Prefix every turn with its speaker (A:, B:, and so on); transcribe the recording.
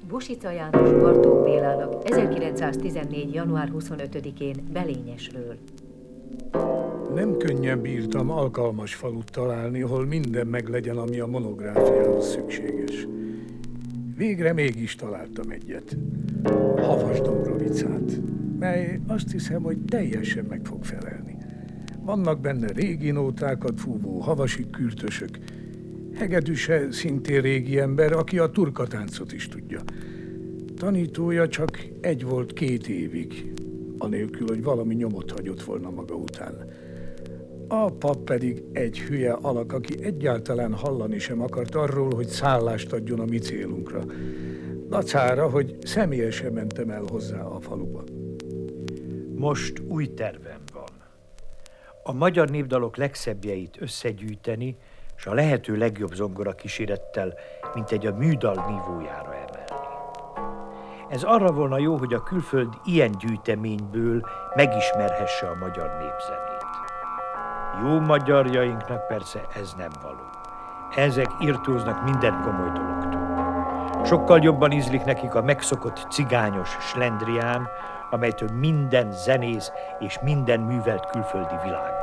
A: Busica János Bartók Bélának 1914. január 25-én Belényesről.
B: Nem könnyen bírtam alkalmas falut találni, hol minden meglegyen, ami a monográfiához szükséges. Végre mégis találtam egyet. Havasdombrovicát, mely azt hiszem, hogy teljesen meg fog felelni. Vannak benne régi nótákat fúvó havasi kürtösök. Hegedűse szintén régi ember, aki a turkatáncot is tudja. Tanítója csak egy volt 2 évig, anélkül, hogy valami nyomot hagyott volna maga után. A pap pedig egy hülye alak, aki egyáltalán hallani sem akart arról, hogy szállást adjon a mi célunkra. Dacára, hogy személyesen mentem el hozzá a faluba.
C: Most új tervem van. A magyar népdalok legszebbjeit összegyűjteni, és a lehető legjobb zongora kísérettel, mint egy a műdal nívójára emelni. Ez arra volna jó, hogy a külföld ilyen gyűjteményből megismerhesse a magyar népzenét. Jó magyarjainknak persze ez nem való. Ezek irtóznak minden komoly dologtól. Sokkal jobban ízlik nekik a megszokott cigányos slendrián, amelytől minden zenész és minden művelt külföldi világ